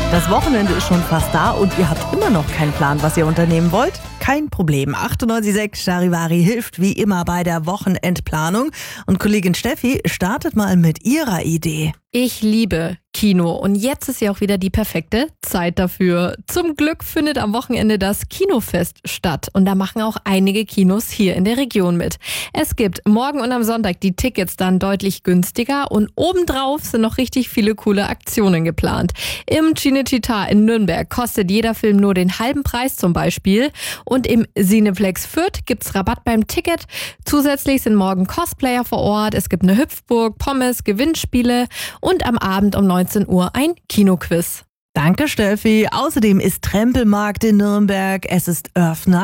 Das Wochenende ist schon fast da und ihr habt immer noch keinen Plan, was ihr unternehmen wollt? Kein Problem. 98.6 Charivari hilft wie immer bei der Wochenendplanung. Und Kollegin Steffi startet mal mit ihrer Idee. Ich liebe Kino und jetzt ist ja auch wieder die perfekte Zeit dafür. Zum Glück findet am Wochenende das Kinofest statt und da machen auch einige Kinos hier in der Region mit. Es gibt morgen und am Sonntag die Tickets dann deutlich günstiger und obendrauf sind noch richtig viele coole Aktionen geplant. Im Cinecittà in Nürnberg kostet jeder Film nur den halben Preis zum Beispiel und im Cineplex Fürth gibt's Rabatt beim Ticket. Zusätzlich sind morgen Cosplayer vor Ort, es gibt eine Hüpfburg, Pommes, Gewinnspiele und am Abend um 19 Uhr ein Kinoquiz. Danke, Steffi. Außerdem ist Trempelmarkt in Nürnberg. Es ist Earth Night.